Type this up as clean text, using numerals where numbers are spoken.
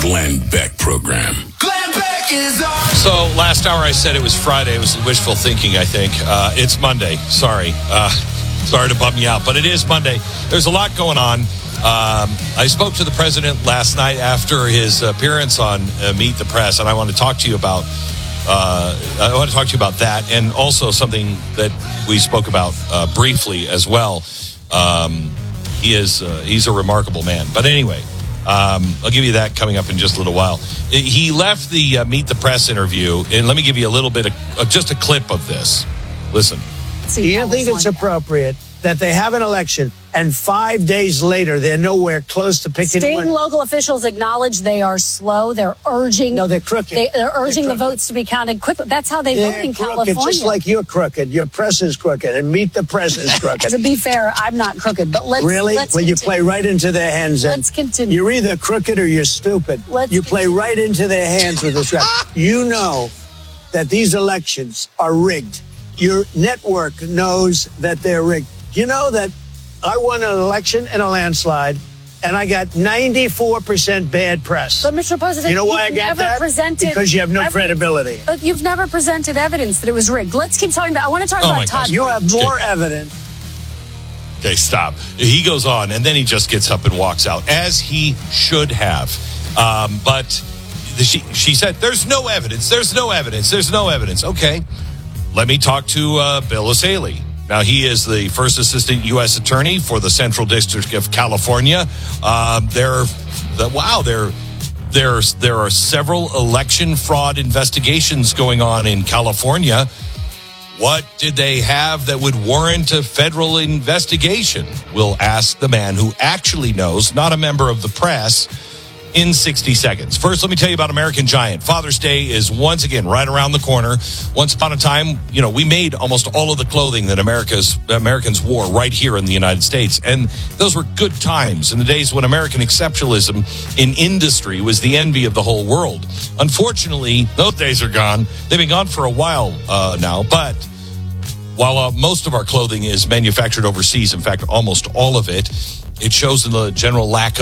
Glenn Beck Program. Glenn Beck is on. So last hour I said it was Friday. It was wishful thinking, I think. It's Monday. Sorry. Sorry to bum you out, but it is Monday. There's a lot going on. I spoke to the president last night after his appearance on Meet the Press, and I want to talk to you about that, and also something that we spoke about briefly as well. He's a remarkable man. But anyway, I'll give you that coming up in just a little while. He left the Meet the Press interview, and let me give you a little bit of just a clip of this. Listen. Do you think it's appropriate that they have an election and 5 days later they're nowhere close to picking State one? and local officials acknowledge they are slow. They're urging. No, they're crooked. They're urging the votes to be counted quickly. That's how they vote in California. Just like you're crooked. Your press is crooked, and Meet the Press is crooked. To be fair, I'm not crooked, but let's Really? Let's Well, you continue. play right into their hands. Let's continue. You're either crooked or you're stupid. You play right into their hands with this rap. You know that these elections are rigged. Your network knows that they're rigged. You know that I won an election in a landslide, and I got 94% bad press. But Mr. President, you know why I got that? Because you have no credibility. But you've never presented evidence that it was rigged. Let's keep talking about. I want to talk about Todd. You have more evidence. Okay, stop. He goes on, and then he just gets up and walks out, as he should have. But she said, there's no evidence. There's no evidence. There's no evidence. Okay, let me talk to Bill O'Saley. Now, he is the first assistant U.S. attorney for the Central District of California. There are several election fraud investigations going on in California. What did they have that would warrant a federal investigation? We'll ask the man who actually knows, not a member of the press, in 60 seconds. First, let me tell you about American Giant. Father's Day is once again right around the corner. Once upon a time, we made almost all of the clothing that Americans wore right here in the United States. And those were good times in the days when American exceptionalism in industry was the envy of the whole world. Unfortunately, those days are gone. They've been gone for a while now. But while most of our clothing is manufactured overseas, in fact, almost all of it, it shows in the general lack of